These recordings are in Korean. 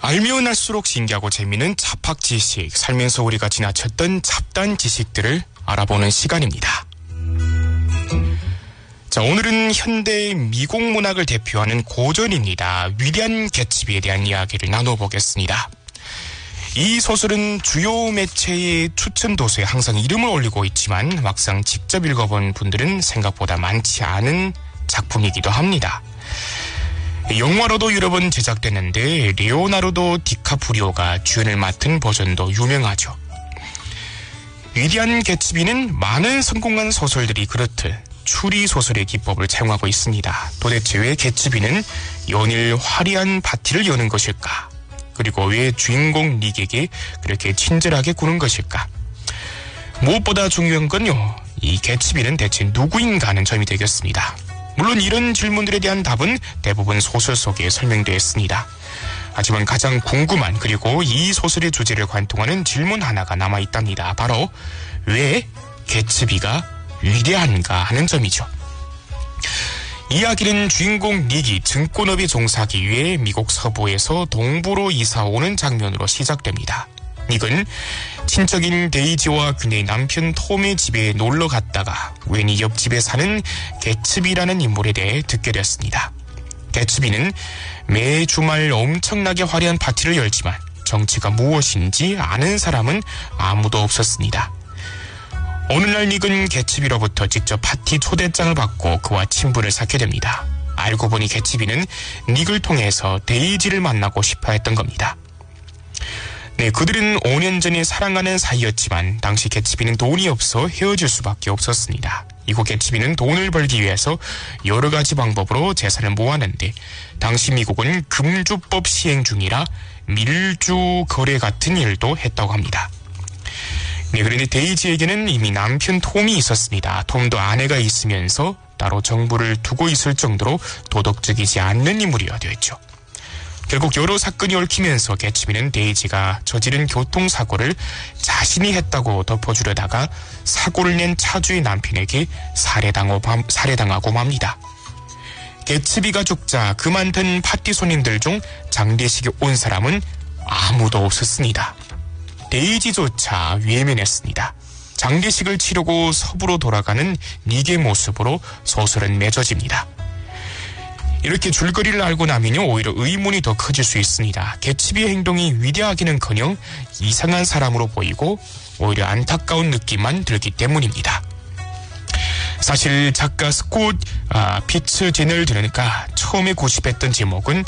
알면 알수록 신기하고 재미있는 잡학 지식, 살면서 우리가 지나쳤던 잡다한 지식들을 알아보는 시간입니다. 자, 오늘은 현대 미국 문학을 대표하는 고전입니다. 위대한 개츠비에 대한 이야기를 나눠보겠습니다. 이 소설은 주요 매체의 추천 도서에 항상 이름을 올리고 있지만 막상 직접 읽어본 분들은 생각보다 많지 않은 작품이기도 합니다. 영화로도 여러 번 제작됐는데 레오나르도 디카프리오가 주연을 맡은 버전도 유명하죠. 위대한 개츠비는 많은 성공한 소설들이 그렇듯 추리 소설의 기법을 사용하고 있습니다. 도대체 왜 개츠비는 연일 화려한 파티를 여는 것일까? 그리고 왜 주인공 닉에게 그렇게 친절하게 구는 것일까? 무엇보다 중요한 건요, 이 개츠비는 대체 누구인가 하는 점이 되겠습니다. 물론 이런 질문들에 대한 답은 대부분 소설 속에 설명되어 있습니다. 하지만 가장 궁금한, 그리고 이 소설의 주제를 관통하는 질문 하나가 남아있답니다. 바로 왜 개츠비가 위대한가 하는 점이죠. 이야기는 주인공 닉이 증권업에 종사하기 위해 미국 서부에서 동부로 이사오는 장면으로 시작됩니다. 닉은 친척인 데이지와 그녀의 남편 톰의 집에 놀러 갔다가 우연히 옆집에 사는 개츠비라는 인물에 대해 듣게 됐습니다. 개츠비는 매 주말 엄청나게 화려한 파티를 열지만 정체가 무엇인지 아는 사람은 아무도 없었습니다. 어느 날 닉은 개츠비로부터 직접 파티 초대장을 받고 그와 친분을 쌓게 됩니다. 알고 보니 개츠비는 닉을 통해서 데이지를 만나고 싶어 했던 겁니다. 네, 그들은 5년 전에 사랑하는 사이였지만 당시 개츠비는 돈이 없어 헤어질 수밖에 없었습니다. 이후 개츠비는 돈을 벌기 위해서 여러 가지 방법으로 재산을 모았는데 당시 미국은 금주법 시행 중이라 밀주 거래 같은 일도 했다고 합니다. 네, 그런데 데이지에게는 이미 남편 톰이 있었습니다. 톰도 아내가 있으면서 따로 정보를 두고 있을 정도로 도덕적이지 않는 인물이어야 했죠. 결국 여러 사건이 얽히면서 개츠비는 데이지가 저지른 교통사고를 자신이 했다고 덮어주려다가 사고를 낸 차주의 남편에게 살해당하고 맙니다. 개츠비가 죽자 그 많던 파티 손님들 중 장례식에 온 사람은 아무도 없었습니다. 데이지조차 외면했습니다. 장례식을 치르고 서부로 돌아가는 닉의 모습으로 소설은 맺어집니다. 이렇게 줄거리를 알고 나면요, 오히려 의문이 더 커질 수 있습니다. 개츠비의 행동이 위대하기는커녕 이상한 사람으로 보이고 오히려 안타까운 느낌만 들기 때문입니다. 사실 작가 스콧 피츠제널드가 처음에 고집했던 제목은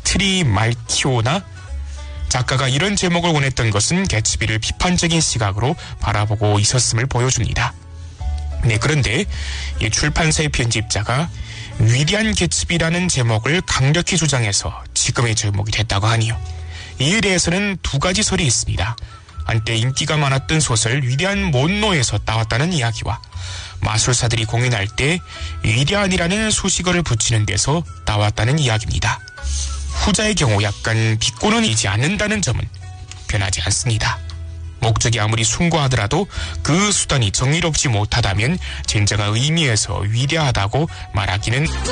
트리말키오나. 작가가 이런 제목을 원했던 것은 개츠비를 비판적인 시각으로 바라보고 있었음을 보여줍니다. 네, 그런데 이 출판사의 편집자가 위대한 개츠비라는 제목을 강력히 주장해서 지금의 제목이 됐다고 하니요. 이에 대해서는 두 가지 설이 있습니다. 한때 인기가 많았던 소설 위대한 몬노에서 따왔다는 이야기와 마술사들이 공연할 때 위대한이라는 수식어를 붙이는 데서 따왔다는 이야기입니다. 후자의 경우 약간 비꼬는 이지 않는다는 점은 변하지 않습니다. 목적이 아무리 숭고하더라도 그 수단이 정의롭지 못하다면 진정한 의미에서 위대하다고 말하기는